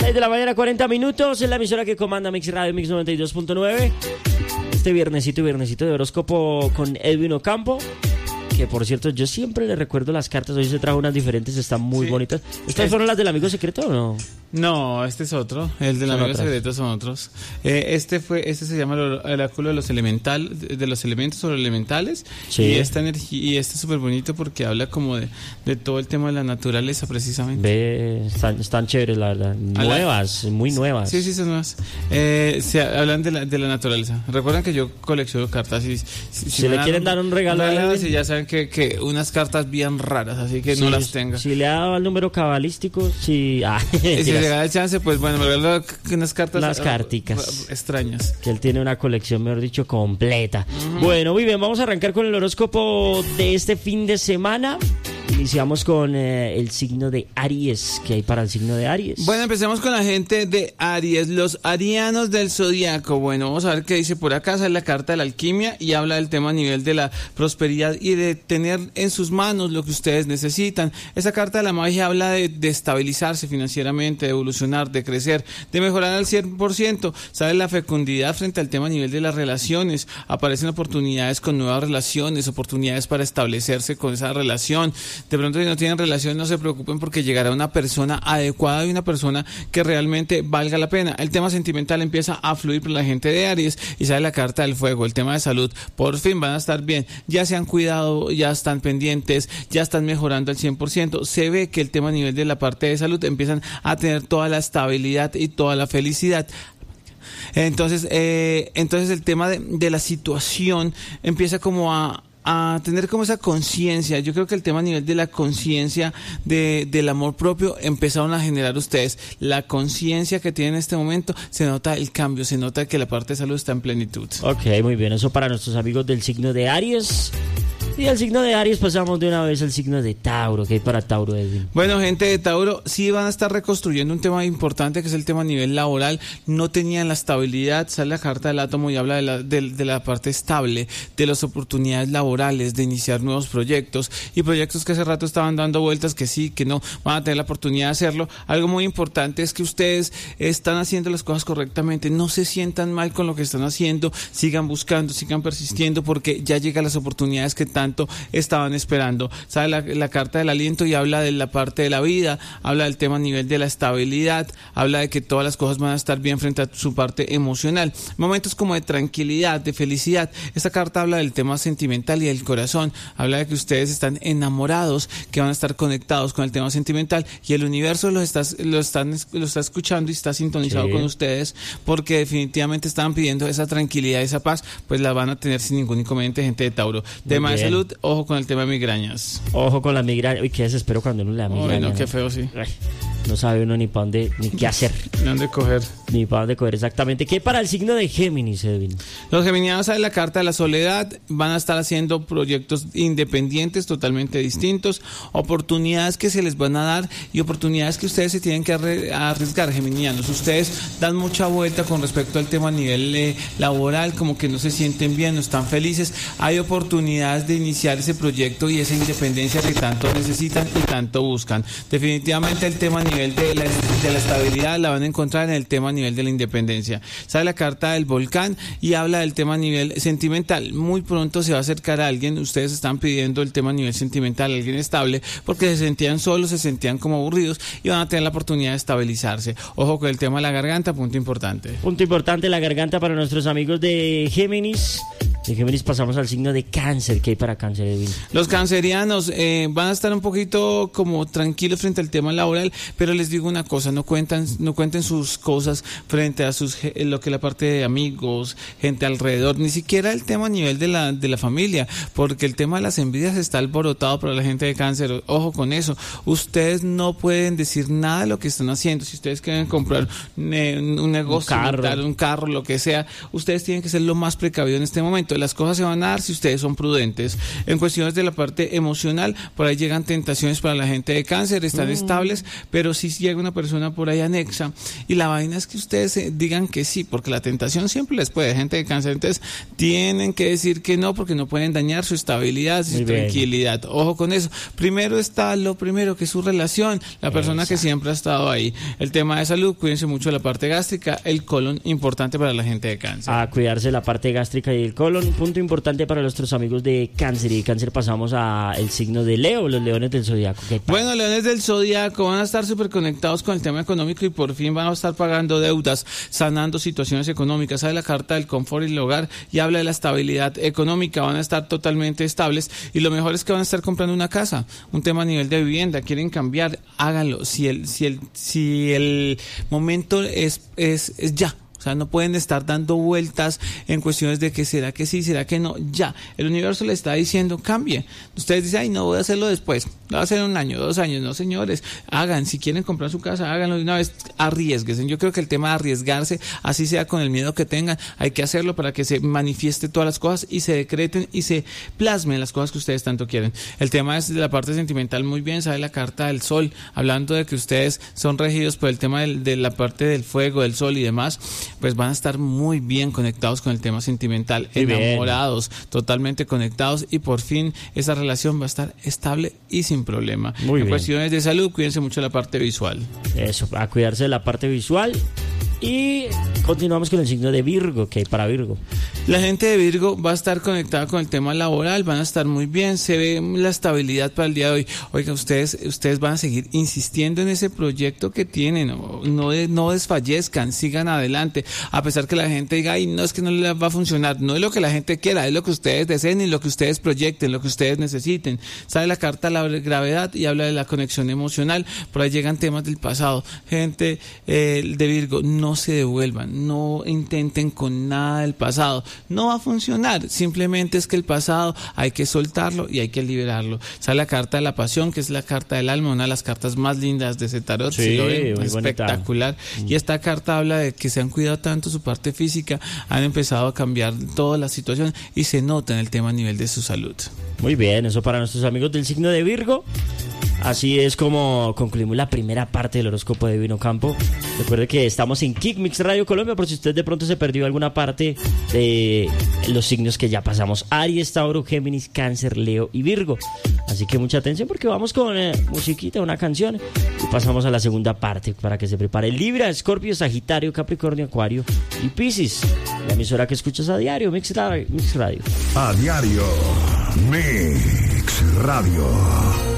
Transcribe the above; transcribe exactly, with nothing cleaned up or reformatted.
seis de la mañana, cuarenta minutos, en la emisora que comanda Mix Radio, Mix noventa y dos punto nueve. Este viernesito, viernesito de horóscopo con Edwin Ocampo. Que por cierto, yo siempre le recuerdo las cartas. Hoy se trajo unas diferentes, están muy sí. bonitas. ¿Estas fueron las del amigo secreto o no? No, este es otro. El del amigo secreto son otros. Eh, este fue, este se llama el oráculo de los elemental, de los elementos sobre elementales. Sí. Y esta energía, y este es súper bonito porque habla como de, de todo el tema de la naturaleza, precisamente. Ve, están, están chéveres, la, la, nuevas, muy nuevas. Sí, sí, son nuevas. Eh, se hablan de la, de la naturaleza. Recuerdan que yo colecciono cartas y si, si, si le quieren dar un regalo, regalo si ya saben que, que unas cartas bien raras, así que sí, no las tenga. Si le ha dado el número cabalístico, si, ah, si le da el chance, pues bueno, me regalo unas cartas. Unas carticas extrañas. Que él tiene una colección, mejor dicho, completa. Uh-huh. Bueno, muy bien, vamos a arrancar con el horóscopo de este fin de semana. Iniciamos con eh, el signo de Aries. ¿Qué hay para el signo de Aries? Bueno, empecemos con la gente de Aries, los arianos del zodiaco. Bueno, vamos a ver qué dice por acá. Sale la carta de la alquimia y habla del tema a nivel de la prosperidad y de tener en sus manos lo que ustedes necesitan. Esa carta de la magia habla de, de estabilizarse financieramente, de evolucionar, de crecer, de mejorar al cien por ciento. Sale la fecundidad frente al tema a nivel de las relaciones. Aparecen oportunidades con nuevas relaciones, oportunidades para establecerse con esa relación. De pronto, si no tienen relación, no se preocupen porque llegará una persona adecuada y una persona que realmente valga la pena. El tema sentimental empieza a fluir por la gente de Aries y sale la carta del fuego, el tema de salud. Por fin van a estar bien, ya se han cuidado, ya están pendientes, ya están mejorando al cien por ciento. Se ve que el tema a nivel de la parte de salud empiezan a tener toda la estabilidad y toda la felicidad. Entonces, eh, entonces el tema de, de la situación empieza como a a tener como esa conciencia. Yo creo que el tema a nivel de la conciencia de, del amor propio empezaron a generar ustedes. La conciencia que tienen en este momento, se nota el cambio, se nota que la parte de salud está en plenitud. Ok, muy bien, eso para nuestros amigos del signo de Aries. Y al signo de Aries pasamos de una vez al signo de Tauro. ¿Qué hay para Tauro, Edwin? Bueno, gente de Tauro, sí van a estar reconstruyendo un tema importante que es el tema a nivel laboral. No tenían la estabilidad, sale la carta del átomo y habla de la, de, de la parte estable, de las oportunidades laborales, de iniciar nuevos proyectos y proyectos que hace rato estaban dando vueltas, que sí, que no, van a tener la oportunidad de hacerlo. Algo muy importante es que ustedes están haciendo las cosas correctamente, no se sientan mal con lo que están haciendo, sigan buscando, sigan persistiendo porque ya llegan las oportunidades que tanto estaban esperando. Sale la, la carta del aliento y habla de la parte de la vida, habla del tema a nivel de la estabilidad, habla de que todas las cosas van a estar bien frente a su parte emocional. Momentos como de tranquilidad, de felicidad. Esta carta habla del tema sentimental y del corazón, habla de que ustedes están enamorados, que van a estar conectados con el tema sentimental y el universo los está, lo, están, lo está escuchando y está sintonizado sí. con ustedes porque definitivamente estaban pidiendo esa tranquilidad, esa paz, pues la van a tener sin ningún inconveniente, gente de Tauro. Muy tema bien. De salud, ojo con el tema de migrañas. Ojo con las migrañas. Uy, qué desespero cuando uno le da migrañas. Uy, no, qué feo, sí. Ay, no sabe uno ni para dónde, ni qué hacer. Ni dónde coger. Ni para dónde coger, exactamente. ¿Qué para el signo de Géminis, Edwin? Los geminianos salen la carta de la soledad, van a estar haciendo proyectos independientes, totalmente distintos, oportunidades que se les van a dar y oportunidades que ustedes se tienen que arriesgar, geminianos. Ustedes dan mucha vuelta con respecto al tema a nivel eh, laboral, como que no se sienten bien, no están felices. Hay oportunidades de iniciar ese proyecto y esa independencia que tanto necesitan y tanto buscan. Definitivamente el tema a nivel de la, de la estabilidad la van a encontrar en el tema a nivel de la independencia. Sale la carta del volcán y habla del tema a nivel sentimental. Muy pronto se va a acercar a alguien, ustedes están pidiendo el tema a nivel sentimental, alguien estable, porque se sentían solos, se sentían como aburridos y van a tener la oportunidad de estabilizarse. Ojo con el tema de la garganta, punto importante. Punto importante, la garganta para nuestros amigos de Géminis. De Géminis pasamos al signo de Cáncer. ¿Qué hay para Cáncer, Edwin? Los cancerianos eh, van a estar un poquito como tranquilos frente al tema laboral, pero les digo una cosa, no cuentan, no cuenten sus cosas frente a sus lo que es la parte de amigos, gente alrededor, ni siquiera el tema a nivel de la de la familia, porque el tema de las envidias está alborotado para la gente de Cáncer. Ojo con eso. Ustedes no pueden decir nada de lo que están haciendo. Si ustedes quieren comprar un, un negocio, un carro. Montar un carro, lo que sea, ustedes tienen que ser lo más precavido en este momento. momento. Las cosas se van a dar si ustedes son prudentes. En cuestiones de la parte emocional, por ahí llegan tentaciones para la gente de Cáncer, están mm. estables, pero si llega una persona por ahí anexa, y la vaina es que ustedes eh, digan que sí, porque la tentación siempre les puede, gente de Cáncer, entonces tienen que decir que no, porque no pueden dañar su estabilidad, su Muy tranquilidad. Bien. Ojo con eso. Primero está lo primero, que es su relación, la persona Exacto. que siempre ha estado ahí. El tema de salud, cuídense mucho de la parte gástrica, el colon, importante para la gente de Cáncer. A cuidarse de la parte gástrica y el colon, punto importante para nuestros amigos de Cáncer. Y de Cáncer pasamos a el signo de Leo, los leones del zodiaco. Bueno, leones del zodiaco van a estar súper conectados con el tema económico y por fin van a estar pagando deudas, sanando situaciones económicas. Sale la carta del confort y el hogar y habla de la estabilidad económica. Van a estar totalmente estables y lo mejor es que van a estar comprando una casa, un tema a nivel de vivienda. Quieren cambiar, háganlo. Si el, si el, si el momento es, es, es ya. O sea, no pueden estar dando vueltas en cuestiones de que será que sí, será que no. Ya, el universo le está diciendo cambie. Ustedes dicen, ay, no, voy a hacerlo después. Lo voy a hacer en un año, dos años. No, señores, hagan. Si quieren comprar su casa, háganlo de una vez. Arriesguense. Yo creo que el tema de arriesgarse, así sea con el miedo que tengan, hay que hacerlo para que se manifieste todas las cosas y se decreten y se plasmen las cosas que ustedes tanto quieren. El tema es de la parte sentimental muy bien. Sale la carta del sol, hablando de que ustedes son regidos por el tema del, de la parte del fuego, del sol y demás. Pues van a estar muy bien conectados con el tema sentimental, muy enamorados, bien. Totalmente conectados y por fin esa relación va a estar estable y sin problema. Muy en bien. Cuestiones de salud, cuídense mucho de la parte visual. Eso, a cuidarse de la parte visual. Y continuamos con el signo de Virgo, que hay para Virgo. La gente de Virgo va a estar conectada con el tema laboral, van a estar muy bien, se ve la estabilidad para el día de hoy. Oiga, ustedes ustedes van a seguir insistiendo en ese proyecto que tienen, no, no, no desfallezcan, sigan adelante, a pesar que la gente diga, ay, no, es que no les va a funcionar, no es lo que la gente quiera, es lo que ustedes deseen y lo que ustedes proyecten, lo que ustedes necesiten. Sale la carta la gravedad y habla de la conexión emocional, por ahí llegan temas del pasado. Gente eh, de Virgo, no se devuelvan, no intenten con nada del pasado, no va a funcionar, simplemente es que el pasado hay que soltarlo y hay que liberarlo. Sale la carta de la pasión, que es la carta del alma, una de las cartas más lindas de ese tarot, sí, si lo ven, espectacular, bonita. Y esta carta habla de que se han cuidado tanto su parte física, han empezado a cambiar toda la situación y se nota en el tema a nivel de su salud. Muy bien, eso para nuestros amigos del signo de Virgo. Así es como concluimos la primera parte del horóscopo de Edwin Ocampo. Recuerde que estamos en Kick Mix Radio Colombia, por si usted de pronto se perdió alguna parte de los signos que ya pasamos: Aries, Tauro, Géminis, Cáncer, Leo y Virgo. Así que mucha atención porque vamos con eh, musiquita, una canción, y pasamos a la segunda parte para que se prepare. Libra, Escorpio, Sagitario, Capricornio, Acuario y Piscis. La emisora que escuchas a diario, Mix Radio. Mix Radio. A diario, Mix Radio.